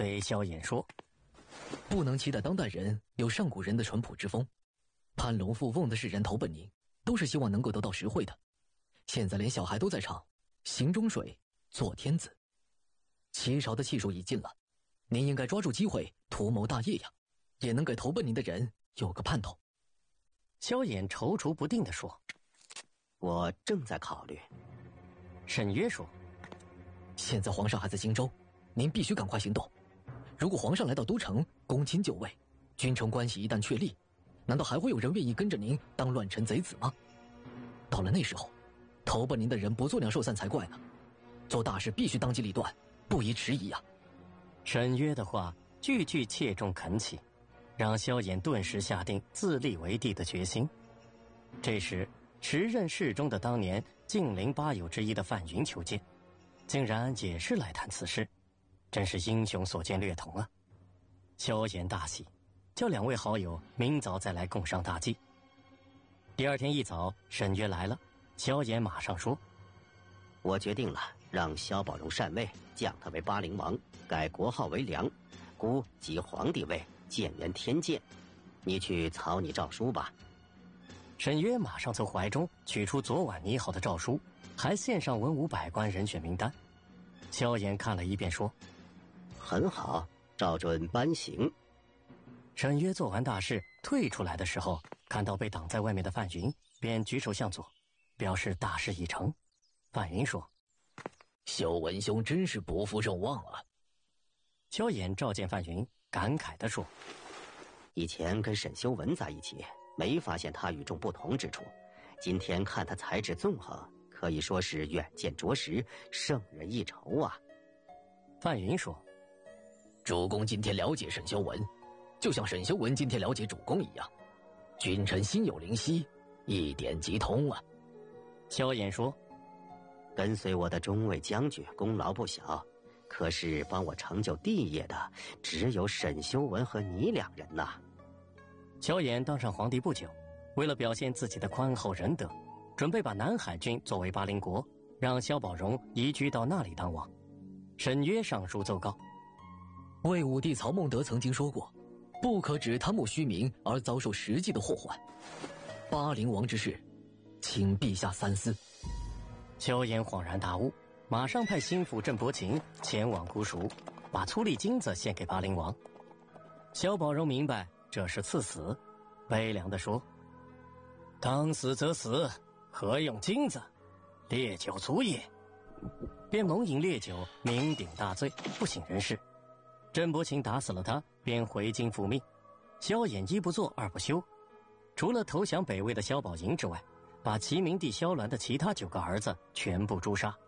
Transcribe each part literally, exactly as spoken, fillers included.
对萧衍说：“ 不能期待当代人有上古人的淳朴之风。攀龙附凤的世人投奔您，都是希望能够得到实惠的。现在连小孩都在唱‘行中水，坐天子’，齐朝的气数已尽了，您应该抓住机会图谋大业呀，也能给投奔您的人有个盼头。” 萧衍踌躇不定地说：“ 我正在考虑。” 沈约说：“ 现在皇上还在荆州，您必须赶快行动。如果皇上来到都城攻亲就位，君臣关系一旦确立，难道还会有人愿意跟着您当乱臣贼子吗？到了那时候，投奔您的人不做鸟兽散才怪呢。做大事必须当机立断，不宜迟疑啊。” 沈约的话句句切中恳切，让萧衍顿时下定自立为帝的决心。这时时任侍中的当年晋陵八友之一的范云求见，竟然也是来谈此事，真是英雄所见略同啊！萧衍大喜，叫两位好友明早再来共商大计。第二天一早，沈约来了，萧衍马上说：“ 我决定了，让萧宝荣禅位，降他为巴陵王，改国号为梁，孤即皇帝位，建元天监。你去草拟诏书吧。” 沈约马上从怀中取出昨晚拟好的诏书，还献上文武百官人选名单。萧衍看了一遍说：“ 很好，照准颁行。” 沈约做完大事退出来的时候，看到被挡在外面的范云，便举手向左，表示大事已成。范云说：“ 萧文兄真是不负众望啊。” 萧衍召见范云，感慨地说：“ 以前跟沈修文在一起，没发现他与众不同之处，今天看他才智纵横，可以说是远见卓识，胜人一筹啊。” 范云说：“ 主公今天了解沈修文，就像沈修文今天了解主公一样，君臣心有灵犀，一点即通啊。” 萧衍说：“ 跟随我的中尉将军功劳不小，可是帮我成就帝业的只有沈修文和你两人呐。” 萧衍当上皇帝不久，为了表现自己的宽厚仁德，准备把南海郡作为巴陵国，让萧宝荣移居到那里当王。沈约上书奏告：“ 魏武帝曹孟德曾经说过，不可只贪慕虚名而遭受实际的祸患。巴陵王之事，请陛下三思。” 萧衍恍然大悟，马上派心腹郑伯禽前往姑熟，把粗粒金子献给巴陵王。萧宝荣明白这是赐死，悲凉地说：“当死则死，何用金子？烈酒足也。”便猛饮烈酒，酩酊大醉，不省人事。郑伯禽打死了他，便回京复命。萧衍一不做二不休，除了投降北魏的萧宝寅之外，把齐明帝萧鸾的其他九个儿子全部诛杀。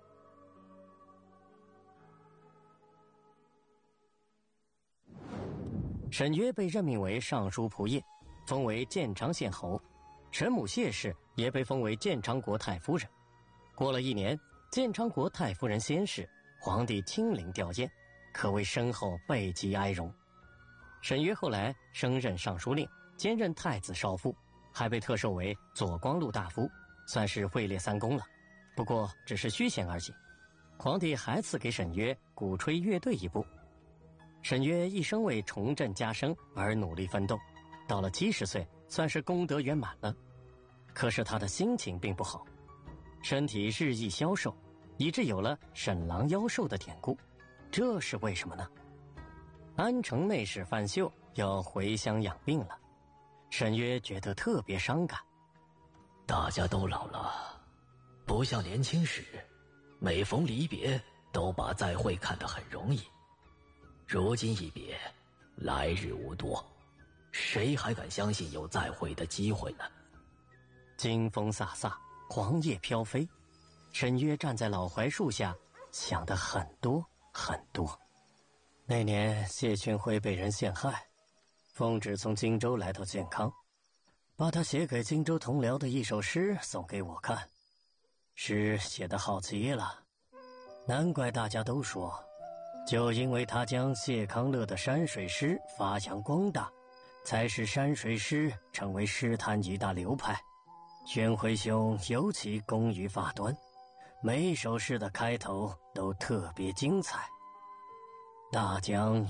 沈约被任命为尚书仆射，封为建昌县侯。沈母谢氏也被封为建昌国太夫人。过了一年，建昌国太夫人仙逝，皇帝亲临吊唁，可谓身后备极哀荣。沈约后来升任尚书令，兼任太子少傅，还被特授为左光禄大夫，算是位列三公了。不过只是虚衔而已。皇帝还赐给沈约鼓吹乐队一部。沈约一生为重振家声而努力奋斗，到了七十岁，算是功德圆满了。可是他的心情并不好，身体日益消瘦，以致有了沈郎夭寿的典故。这是为什么呢？安城内侍范秀要回乡养病了，沈约觉得特别伤感。 大家都老了，不像年轻时，每逢离别都把再会看得很容易。如今一别，来日无多，谁还敢相信有再会的机会呢？ 金风飒飒，黄叶飘飞，沈约站在老槐树下，想得很多很多。那年谢逊辉被人陷害，奉旨从荆州来到建康，把他写给荆州同僚的一首诗送给我看。诗写得好极了，难怪大家都说，就因为他将谢康乐的山水诗发扬光大，才使山水诗成为诗坛一大流派。宣辉兄尤其工于发端，每一首诗的开头都特别精彩。大江